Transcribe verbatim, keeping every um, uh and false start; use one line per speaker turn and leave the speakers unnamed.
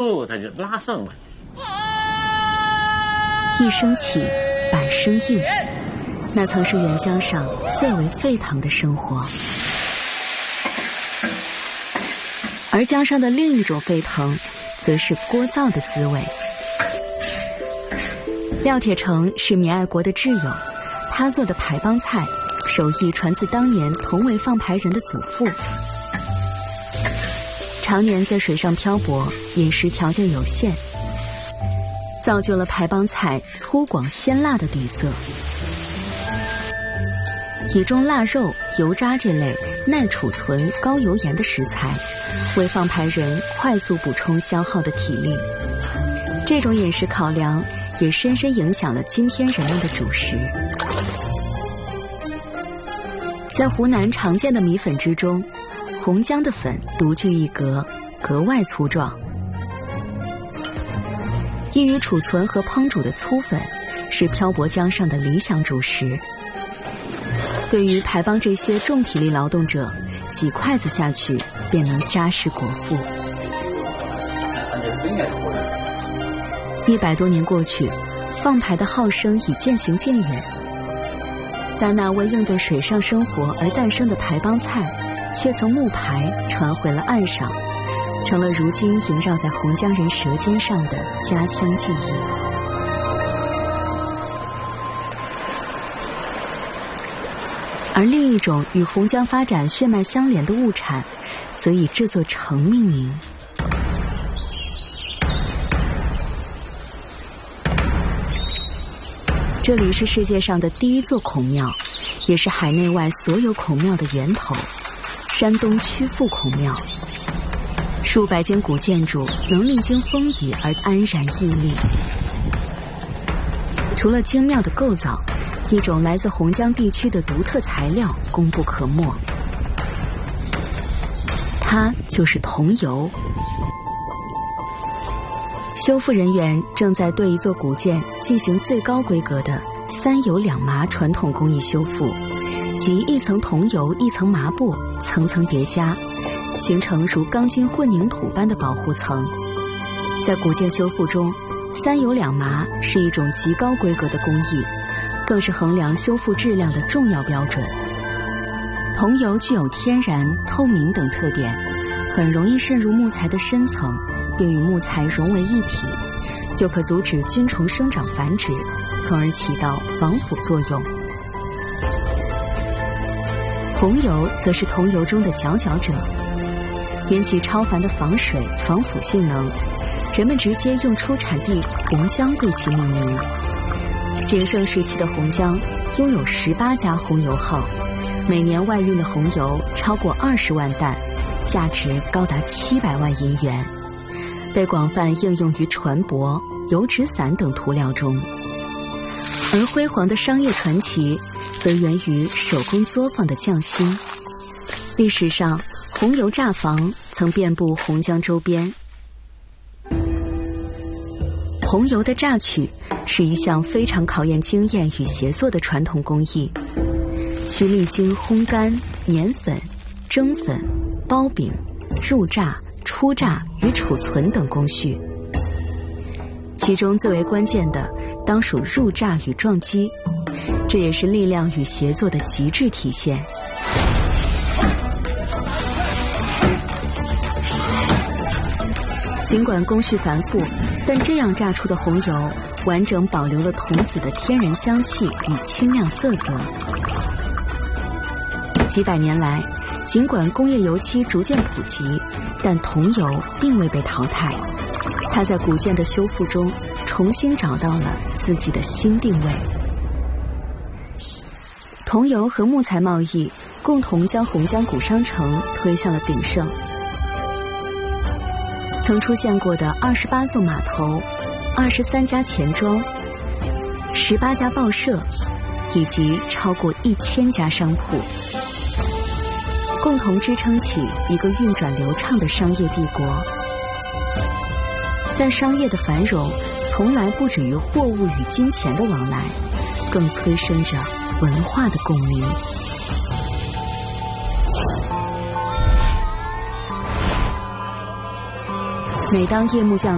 后他就拉上来。
一声起，百声应，那曾是沅江上最为沸腾的生活。而江上的另一种沸腾，则是聒噪的滋味。廖铁成是绵爱国的挚友，他做的排帮菜手艺传自当年同为放牌人的祖父。常年在水上漂泊，饮食条件有限，造就了排帮菜粗犷鲜辣的底色。以重腊肉、油渣这类耐储存、高油盐的食材，为放牌人快速补充消耗的体力。这种饮食考量也深深影响了今天人们的主食。在湖南常见的米粉之中，红姜的粉独具一格，格外粗壮。易于储存和烹煮的粗粉是漂泊江上的理想主食。对于排帮这些重体力劳动者，几筷子下去便能扎实果腹。一百多年过去，放牌的号声已渐行渐远，但那为应对水上生活而诞生的排帮菜，却从木牌传回了岸上，成了如今萦绕在红江人舌尖上的家乡记忆。而另一种与红江发展血脉相连的物产，则以这座城命名。这里是世界上的第一座孔庙，也是海内外所有孔庙的源头——山东曲阜孔庙。数百间古建筑能历经风雨而安然屹立。除了精妙的构造，一种来自红江地区的独特材料功不可没，它就是桐油。修复人员正在对一座古建进行最高规格的三油两麻传统工艺修复，即一层桐油一层麻布层层叠加，形成如钢筋混凝土般的保护层。在古建修复中，三油两麻是一种极高规格的工艺，更是衡量修复质量的重要标准。桐油具有天然、透明等特点，很容易渗入木材的深层，并与木材融为一体，就可阻止菌虫生长繁殖，从而起到防腐作用。桐油则是桐油中的佼佼者，因其超凡的防水、防腐性能，人们直接用出产地红江对其命名。鼎盛时期的红江拥有十八家红油号，每年外运的红油超过二十万担，价值高达七百万银元，被广泛应用于船舶、油纸伞等涂料中。而辉煌的商业传奇则源于手工作坊的匠心。历史上，红油榨坊曾遍布红江周边。红油的榨取是一项非常考验经验与协作的传统工艺，需历经烘干、碾粉、蒸粉、包饼、入榨、出榨与储存等工序。其中最为关键的当属入榨与撞击，这也是力量与协作的极致体现。尽管工序繁复，但这样榨出的红油完整保留了桐子的天然香气与清亮色泽。几百年来，尽管工业油漆逐渐普及，但桐油并未被淘汰。它在古建的修复中重新找到了自己的新定位。桐油和木材贸易共同将红江古商城推向了鼎盛。曾出现过的二十八座码头、二十三家钱庄、十八家报社，以及超过一千家商铺，共同支撑起一个运转流畅的商业帝国。但商业的繁荣从来不止于货物与金钱的往来，更催生着文化的共鸣。每当夜幕降